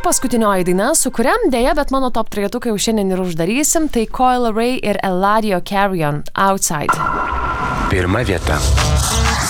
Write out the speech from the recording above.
Ir paskutinioji daina, su kuriam dėja, bet mano top 3 jau šiandien ir uždarysim, tai Coil Ray ir Eladio Carrion Outside. Pirma vieta.